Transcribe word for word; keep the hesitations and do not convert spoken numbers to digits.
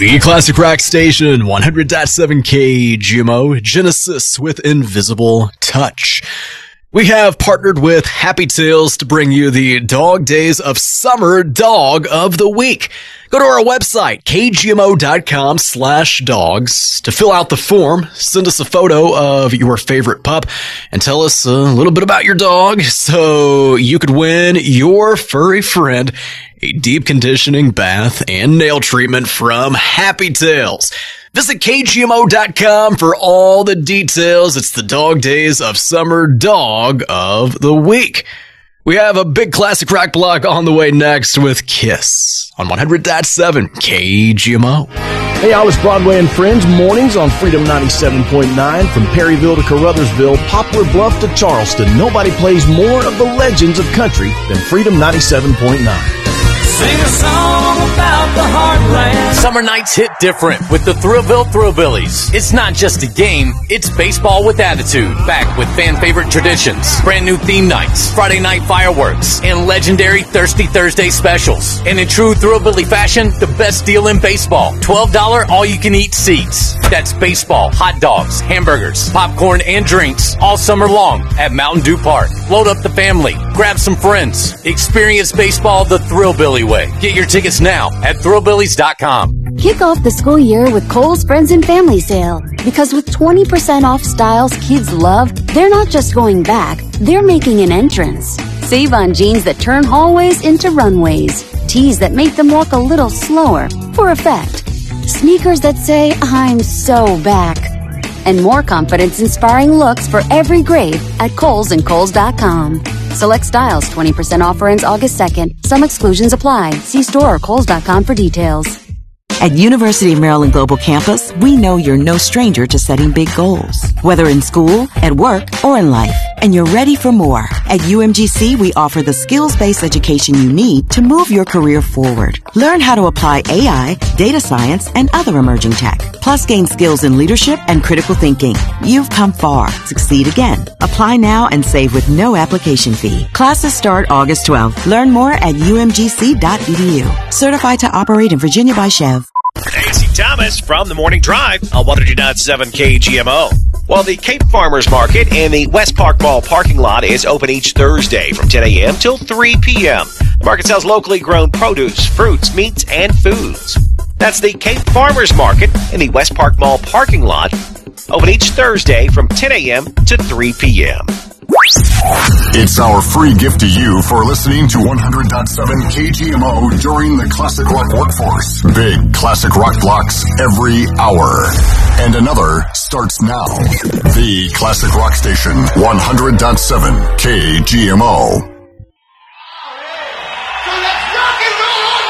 The Classic Rock Station, one hundred point seven K G M O, Genesis with Invisible Touch. We have partnered with Happy Tales to bring you the Dog Days of Summer Dog of the Week. Go to our website, k g m o dot com slash dogs, to fill out the form. Send us a photo of your favorite pup and tell us a little bit about your dog so you could win your furry friend a deep conditioning bath and nail treatment from Happy Tales. Visit k g m o dot com for all the details. It's the Dog Days of Summer Dog of the Week. We have a big classic rock block on the way next with Kiss on one hundred point seven K G M O. Hey, I was Broadway and Friends mornings on Freedom ninety-seven point nine. From Perryville to Carruthersville, Poplar Bluff to Charleston, nobody plays more of the legends of country than Freedom ninety-seven point nine. Sing a song about the heartland. Summer nights hit different with the Thrillville Thrillbillies. It's not just a game, it's baseball with attitude. Back with fan favorite traditions, brand new theme nights, Friday night fireworks, and legendary Thirsty Thursday specials. And in true Thrillbilly fashion, the best deal in baseball. twelve dollars all-you-can-eat seats. That's baseball, hot dogs, hamburgers, popcorn, and drinks all summer long at Mountain Dew Park. Load up the family, grab some friends, experience baseball the Thrillbilly way. Get your tickets now at thrillbillies dot com. Kick off the school year with Kohl's Friends and Family Sale. Because with twenty percent off styles kids love, they're not just going back, they're making an entrance. Save on jeans that turn hallways into runways. Tees that make them walk a little slower, for effect. Sneakers that say, I'm so back. And more confidence-inspiring looks for every grade at Kohl's and Kohl's dot com. Select styles, twenty percent offer ends August second. Some exclusions apply. See store or Kohl's dot com for details. At University of Maryland Global Campus, we know you're no stranger to setting big goals, whether in school, at work, or in life, and you're ready for more. At U M G C, we offer the skills-based education you need to move your career forward. Learn how to apply A I, data science, and other emerging tech, plus gain skills in leadership and critical thinking. You've come far. Succeed again. Apply now and save with no application fee. Classes start August twelfth. Learn more at u m g c dot e d u. Certified to operate in Virginia by Chev. Nancy Thomas from the Morning Drive on one hundred point seven K G M O. Well, the Cape Farmers Market in the West Park Mall parking lot is open each Thursday from ten a.m. till three p.m. The market sells locally grown produce, fruits, meats, and foods. That's the Cape Farmers Market in the West Park Mall parking lot, open each Thursday from ten a.m. to three p.m. It's our free gift to you for listening to one hundred point seven K G M O during the Classic Rock Workforce. Big Classic Rock blocks every hour. And another starts now. The Classic Rock Station, one hundred point seven K G M O. So let's rock and roll!